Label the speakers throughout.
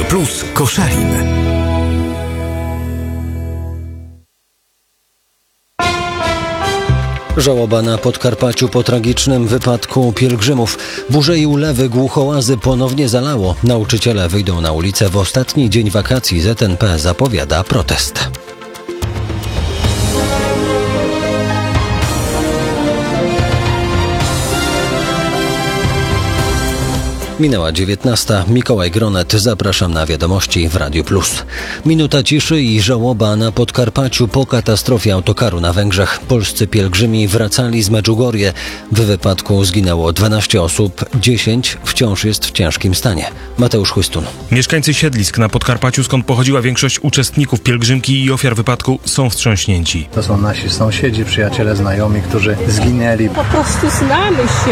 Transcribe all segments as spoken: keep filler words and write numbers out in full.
Speaker 1: Plus Koszalin.
Speaker 2: Żałoba na Podkarpaciu po tragicznym wypadku pielgrzymów. Burze i ulewy Głuchołazy ponownie zalało. Nauczyciele wyjdą na ulicę w ostatni dzień wakacji. Z N P zapowiada protest. Minęła dziewiętnasta. Mikołaj Gronet. Zapraszam na wiadomości w Radiu Plus. Minuta ciszy i żałoba na Podkarpaciu po katastrofie autokaru na Węgrzech. Polscy pielgrzymi wracali z Medjugorje. W wypadku zginęło dwanaście osób, dziesięć wciąż jest w ciężkim stanie. Mateusz Chłystun.
Speaker 3: Mieszkańcy siedlisk na Podkarpaciu, skąd pochodziła większość uczestników pielgrzymki i ofiar wypadku, są wstrząśnięci.
Speaker 4: To są nasi sąsiedzi, przyjaciele, znajomi, którzy zginęli.
Speaker 5: Po prostu znamy się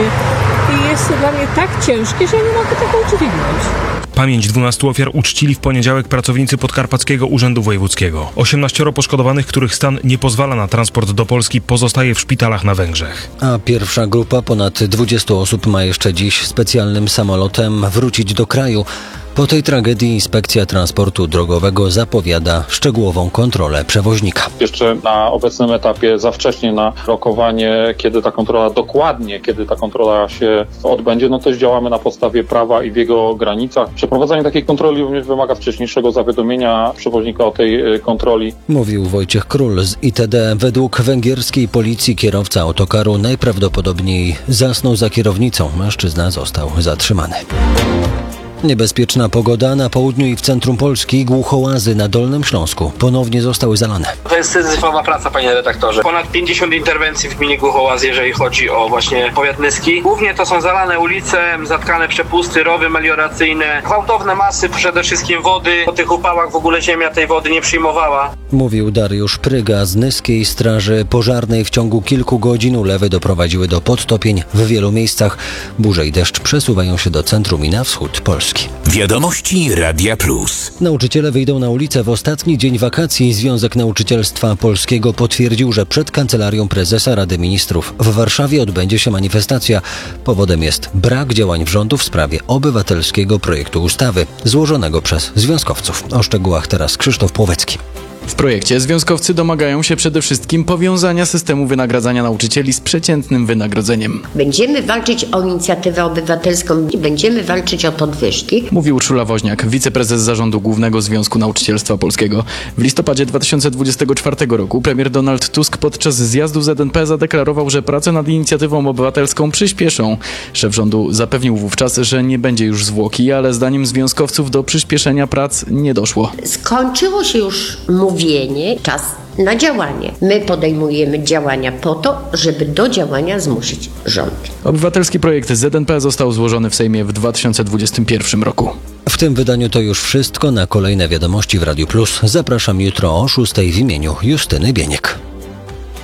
Speaker 5: i jest to dla mnie tak ciężkie, że nie mogę tego udźwignąć.
Speaker 3: Pamięć dwunastu ofiar uczcili w poniedziałek pracownicy Podkarpackiego Urzędu Wojewódzkiego. osiemnaścioro poszkodowanych, których stan nie pozwala na transport do Polski, pozostaje w szpitalach na Węgrzech.
Speaker 2: A pierwsza grupa, ponad dwudziestu osób, ma jeszcze dziś specjalnym samolotem wrócić do kraju. Po tej tragedii Inspekcja Transportu Drogowego zapowiada szczegółową kontrolę przewoźnika.
Speaker 6: Jeszcze na obecnym etapie za wcześnie na rokowanie, kiedy ta kontrola dokładnie, kiedy ta kontrola się odbędzie, no też działamy na podstawie prawa i w jego granicach. Przeprowadzanie takiej kontroli również wymaga wcześniejszego zawiadomienia przewoźnika o tej kontroli.
Speaker 2: Mówił Wojciech Król z I T D. Według węgierskiej policji kierowca autokaru najprawdopodobniej zasnął za kierownicą. Mężczyzna został zatrzymany. Niebezpieczna pogoda na południu i w centrum Polski. Głuchołazy na Dolnym Śląsku ponownie zostały zalane.
Speaker 7: To jest syzyfowa praca, panie redaktorze. Ponad pięćdziesiąt interwencji w gminie Głuchołazy, jeżeli chodzi o właśnie powiat nyski. Głównie to są zalane ulice, zatkane przepusty, rowy melioracyjne, gwałtowne masy, przede wszystkim wody. Po tych upałach w ogóle ziemia tej wody nie przyjmowała.
Speaker 2: Mówił Dariusz Pryga z Nyskiej Straży Pożarnej. W ciągu kilku godzin ulewy doprowadziły do podtopień w wielu miejscach. Burze i deszcz przesuwają się do centrum i na wschód Polski.
Speaker 1: Wiadomości Radia Plus.
Speaker 2: Nauczyciele wyjdą na ulicę w ostatni dzień wakacji. Związek Nauczycielstwa Polskiego potwierdził, że przed Kancelarią Prezesa Rady Ministrów w Warszawie odbędzie się manifestacja. Powodem jest brak działań rządu w sprawie obywatelskiego projektu ustawy złożonego przez związkowców. O szczegółach teraz Krzysztof Płowecki.
Speaker 8: W projekcie związkowcy domagają się przede wszystkim powiązania systemu wynagradzania nauczycieli z przeciętnym wynagrodzeniem.
Speaker 9: Będziemy walczyć o inicjatywę obywatelską i będziemy walczyć o podwyżki.
Speaker 8: Mówi Urszula Woźniak, wiceprezes Zarządu Głównego Związku Nauczycielstwa Polskiego. W listopadzie dwa tysiące dwudziestego czwartego roku premier Donald Tusk podczas zjazdu Z N P zadeklarował, że prace nad inicjatywą obywatelską przyspieszą. Szef rządu zapewnił wówczas, że nie będzie już zwłoki, ale zdaniem związkowców do przyspieszenia prac nie doszło.
Speaker 9: Skończyło się już mówienie, czas na działanie. My podejmujemy działania po to, żeby do działania zmusić rząd.
Speaker 8: Obywatelski projekt Z N P został złożony w Sejmie w dwa tysiące dwudziestym pierwszym roku.
Speaker 2: W tym wydaniu to już wszystko. Na kolejne wiadomości w Radiu Plus zapraszam jutro o szóstej w imieniu Justyny Bieniek.